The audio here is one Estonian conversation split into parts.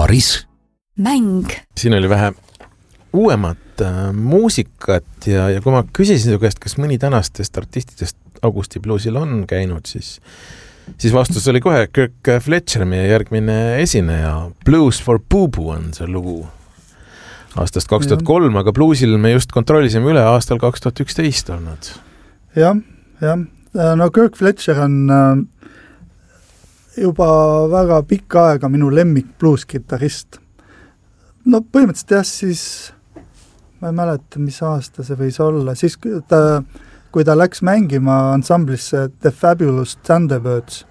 Pariis. Mäng. Siin oli vähe uuemat muusikat ja kui ma küsisin su käest, kas mõni tänastest artistidest Augusti Bluesil on käinud, siis vastus oli kohe Kirk Fletcher, meie järgmine esineja. Blues for Boo-Boo on see lugu aastast 2003, aga Bluesil me just kontrollisime üle aastal 2011 olnud. Jah. No Kirk Fletcher on juba väga pikka aega minu lemmik blues-gitarrist. No põhimõtteliselt jah, siis ma ei mäleta, mis aasta see võis olla. Siis kui ta läks mängima ansamblisse The Fabulous Thunderbirds,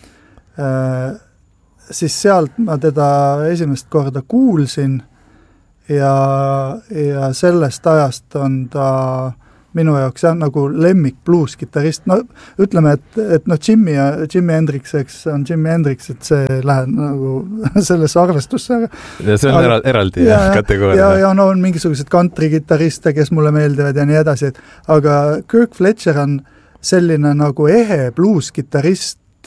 siis sealt ma teda esimest korda kuulsin ja sellest ajast on ta minu jaoks nagu lemmik blues-gitarrist. No ütleme, et Jimi Hendrix, eks on Jimi Hendrix, et see läheb nagu sellesse arvestusse. Ja see on eraldi kategooria. Ja no on mingisugused country-gitarriste, kes mulle meeldivad ja nii edasi. Aga Kirk Fletcher on selline nagu ehe blues-gitarrist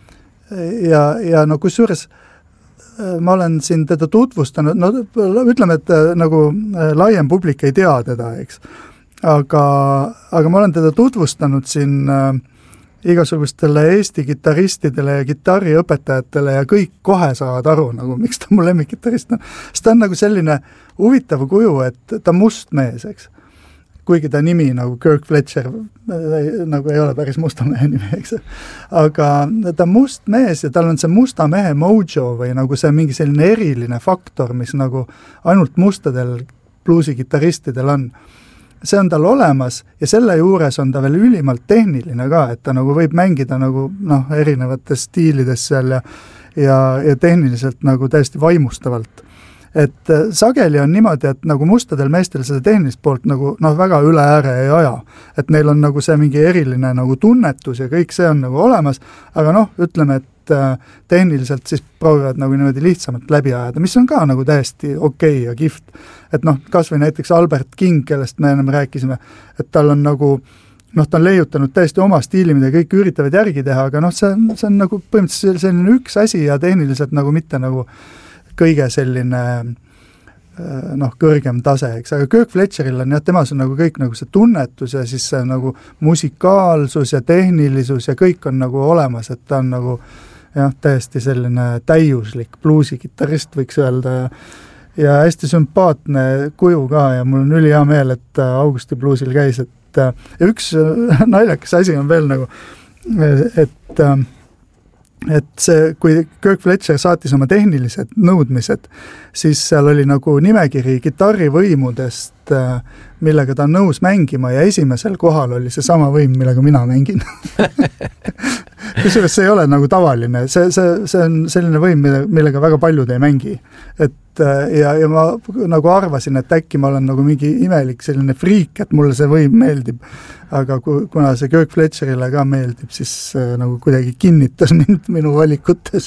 ja no kusjuures ma olen siin teda tutvustanud, no ütleme, et nagu laiem publik ei tea teda, eks. Aga ma olen teda tutvustanud siin igasugustele Eesti gitaristidele ja gitarriõpetajatele ja kõik kohe saavad aru, nagu miks ta mu lemmikgitarist on. Sest ta on nagu selline huvitav kuju, et ta must mees, eks. Kuigi ta nimi nagu Kirk Fletcher nagu ei ole päris musta mehe nimi, eks. Aga ta must mees ja tal on see musta mehe mojo või nagu see mingi selline eriline faktor, mis nagu ainult mustadel bluusigitaristidel on. See on tal olemas ja selle juures on ta veel ülimalt tehniline ka, et ta nagu võib mängida nagu erinevates stiilides seal ja tehniliselt nagu täiesti vaimustavalt. Et sageli on niimoodi, et nagu mustadel meestel seda tehnilist poolt nagu väga üle ääre ei aja. Et neil on nagu see mingi eriline nagu tunnetus ja kõik see on nagu olemas, aga ütleme, et tehniliselt siis proovivad nagu niimoodi lihtsamalt läbi ajada, mis on ka nagu täiesti okei ja kihvt. Et kas või näiteks Albert King, kellest me enam rääkisime, et tal on nagu ta on leiutanud täiesti oma stiili, mida kõik üritavad järgi teha, aga see on nagu põhimõtteliselt selline üks asi ja tehniliselt nagu mitte nagu kõige selline kõrgem tase, eks. Aga Kirk Fletcheril on temas on nagu kõik nagu see tunnetus ja siis see nagu musikaalsus ja tehnilisus ja kõik on nagu olemas, et ta on nagu täiesti selline täiuslik bluusigitarrist võiks öelda ja hästi sümpaatne kuju ka ja mul on ülihea meel, et Augusti Bluesil käis, et ja üks naljakas asi on veel nagu, et see, kui Kirk Fletcher saatis oma tehnilised nõudmised, siis seal oli nagu nimekiri gitarrivõimudest, millega ta on nõus mängima ja esimesel kohal oli see sama võim, millega mina mängin. Kusjuures see ei ole nagu tavaline, see on selline võim, millega väga paljud ei mängi. Et, ja ma nagu arvasin, et äkki ma olen nagu mingi imelik selline friik, et mulle see võim meeldib. Aga kuna see Kirk Fletcherile ka meeldib, siis nagu kuidagi kinnitas mind minu valikutes.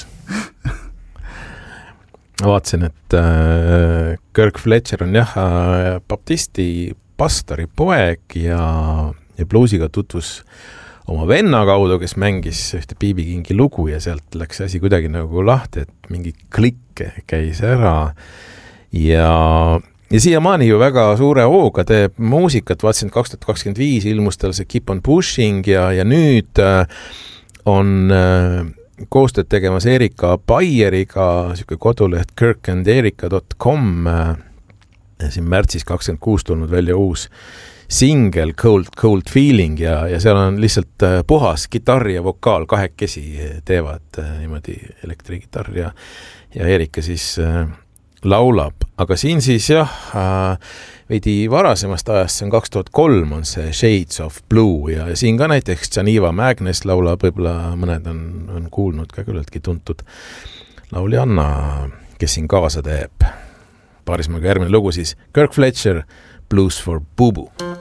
Ma vaatasin, et Kirk Fletcher on baptisti pastori poeg ja bluusiga tutvus oma venna kaudu, kes mängis ühte B.B. Kingi lugu ja sealt läks asi kuidagi nagu lahti, et mingi klikk käis ära ja siiamaani ju väga suure hooga teeb muusikat, vaatasin 2025 ilmus tal see Keep on Pushing ja nüüd on koostööd tegemas Erika Baieriga, selline koduleht kirkanderika.com siin märtsis 26 tulnud välja uus single Cold Feeling ja seal on lihtsalt puhas gitarri ja vokaal kahekesi teevad niimoodi elektrigitarr ja Erika siis laulab, aga siin siis veidi varasemast ajast, see on 2003 on see Shades of Blue ja siin ka näiteks Janiva Magnus laulab, võib-olla mõned on kuulnud ka küllaltki tuntud lauljanna, kes siin kaasa teeb. Paarismaga järgmine lugu siis Kirk Fletcher, Blues for Boo-Boo.